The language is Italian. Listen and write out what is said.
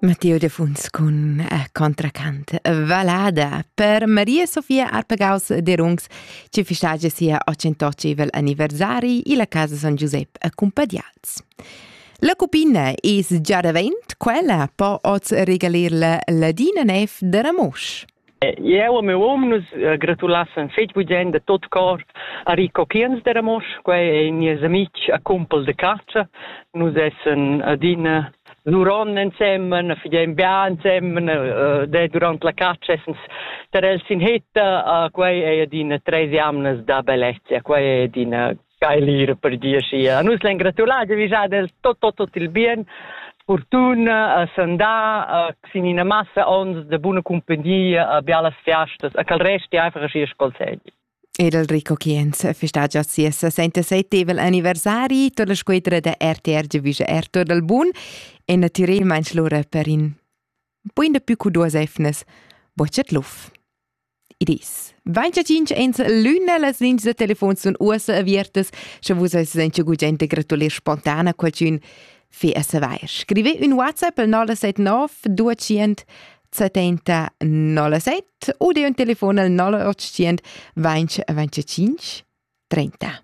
Matteo De Funs con contracant Valada per Maria Sofia Arpagaus de Rungs che festeggia sia 800 anniversari e la casa San Giuseppe a Cumpadials. La copina es già davent, quella può oz regalir la dina nef de Ramosch. Eu e meu uomo nos gratulassem feit bugen de tot cor a Rico Kiens de Ramosch, quei e nies amici a cumpel de caccia, nos essen a dina Luron insieme, fidem bia insieme, de durant la caccia essens terels in hetta, quei e a dina 3 amnes da bellezia, quei e dina cailire per dir sia. Nus len gratulage vi già del tot il bien. Fortuna, sandà, sinina massa ons de buona compagnia, a bialas fiastas, a cal resti einfach a schiers col segli. El Rico Kiens festeggia sia 67 anniversari per la squadra de RTR Givisce Ertor del Bun e naturalmente loro per in puin de più cu 2 efnes bocet luf. Idis. 25 ens luna las lins de telefon sun usa aviertes, se vos es senche gugente gratulir spontana qualcun fe a savair. Scrive un WhatsApp al 079 200 70 07 o de un telefon al 0800 20 25 30.